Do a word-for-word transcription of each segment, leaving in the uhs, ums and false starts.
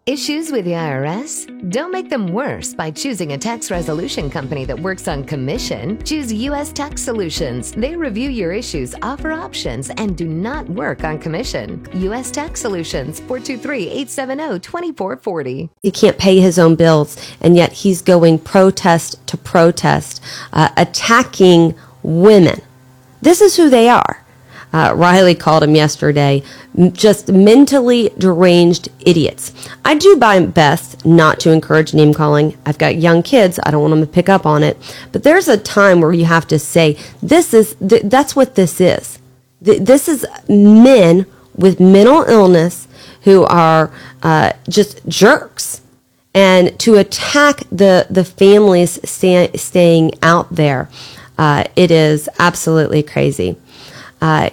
Issues with the I R S? Don't make them worse by choosing a tax resolution company that works on commission. Choose U S Tax Solutions. They review your issues, offer options, and do not work on commission. U S Tax Solutions, four two three, eight seven zero, two four four zero. He can't pay his own bills, and yet he's going protest to protest, uh, attacking women. This is who they are. Uh, Riley called him yesterday just mentally deranged idiots. I do my best not to encourage name calling. I've got young kids. I don't want them to pick up on it. But there's a time where you have to say, this is, th- that's what this is. Th- this is men with mental illness who are uh, just jerks. And to attack the, the families sta- staying out there, uh, it is absolutely crazy. Uh,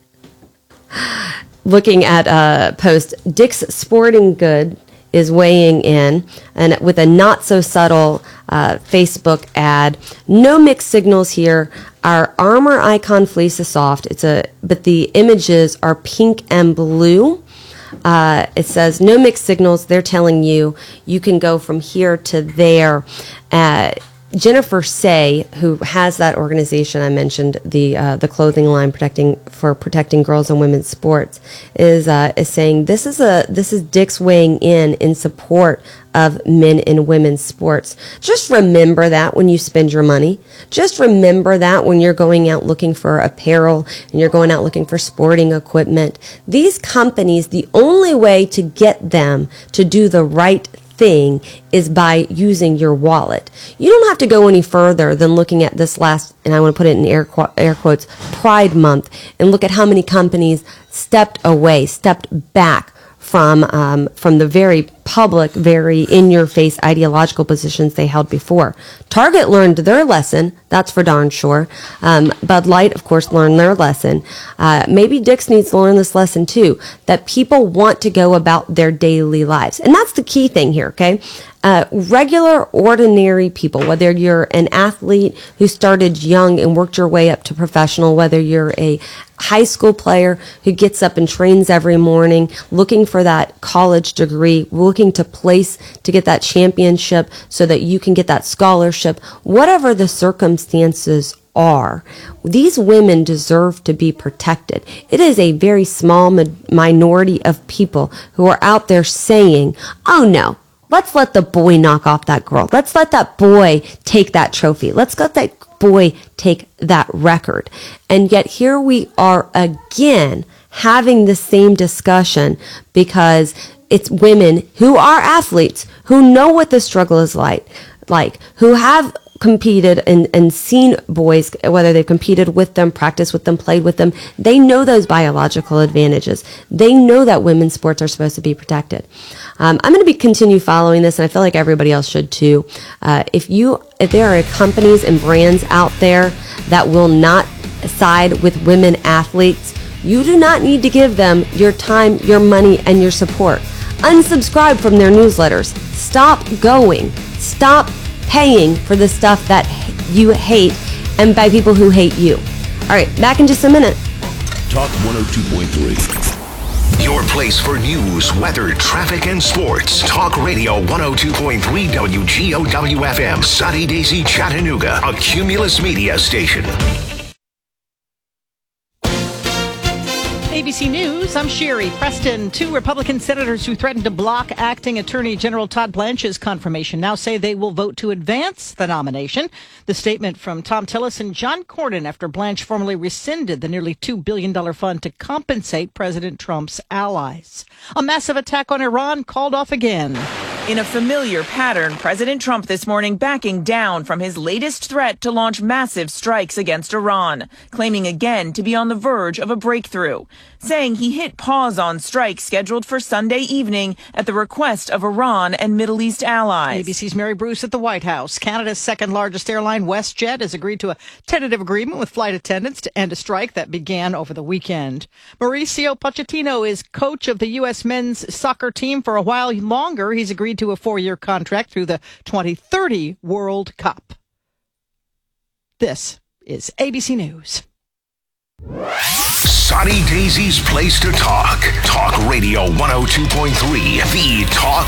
looking at a post, Dick's Sporting Good is weighing in, and with a not so subtle uh, Facebook ad. No mixed signals here. Our Armor Icon fleece is soft. It's a, but the images are pink and blue. Uh, it says no mixed signals. They're telling you you can go from here to there. Uh, Jennifer Say, who has that organization I mentioned, the uh, the clothing line protecting for protecting girls and women's sports, is uh, is saying this is a this is Dick's weighing in in support of men and women's sports. Just remember that when you spend your money. Just remember that when you're going out looking for apparel and you're going out looking for sporting equipment. These companies, the only way to get them to do the right thing is by using your wallet. You don't have to go any further than looking at this last, and I want to put it in air, qu- air quotes, Pride Month, and look at how many companies stepped away, stepped back from um, from the very public, very in-your-face ideological positions they held before. Target learned their lesson, that's for darn sure. Um, Bud Light, of course, learned their lesson. Uh, maybe Dick's needs to learn this lesson too, that people want to go about their daily lives. And that's the key thing here, okay? Uh, regular, ordinary people, whether you're an athlete who started young and worked your way up to professional, whether you're a high school player who gets up and trains every morning, looking for that college degree, looking to place to get that championship so that you can get that scholarship, whatever the circumstances are, these women deserve to be protected. It is a very small mi- minority of people who are out there saying, oh no, let's let the boy knock off that girl. Let's let that boy take that trophy. Let's let that boy take that record. And yet here we are again having the same discussion because it's women who are athletes, who know what the struggle is like, like who have competed and, and seen boys, whether they've competed with them, practiced with them, played with them. They know those biological advantages. They know that women's sports are supposed to be protected. Um, I'm going to be continue following this, and I feel like everybody else should too. Uh, if you, if there are companies and brands out there that will not side with women athletes, you do not need to give them your time, your money, and your support. Unsubscribe from their newsletters. Stop going. Stop paying for the stuff that you hate and by people who hate you. All right, back in just a minute. Talk one oh two point three. Your place for news, weather, traffic, and sports. Talk Radio one oh two point three W G O W F M. Sunny Daisy, Chattanooga. A Cumulus Media station. A B C News, I'm Sherry Preston. Two Republican senators who threatened to block acting Attorney General Todd Blanche's confirmation now say they will vote to advance the nomination. The statement from Tom Tillis and John Cornyn after Blanche formally rescinded the nearly two billion dollars fund to compensate President Trump's allies. A massive attack on Iran called off again. In a familiar pattern, President Trump this morning backing down from his latest threat to launch massive strikes against Iran, claiming again to be on the verge of a breakthrough, saying he hit pause on strikes scheduled for Sunday evening at the request of Iran and Middle East allies. A B C's Mary Bruce at the White House. Canada's second largest airline, WestJet, has agreed to a tentative agreement with flight attendants to end a strike that began over the weekend. Mauricio Pochettino is coach of the U S men's soccer team for a while longer. He's agreed to a four-year contract through the twenty thirty World Cup. This is A B C News. Sunny Daisy's place to talk. Talk Radio one oh two point three, the Talk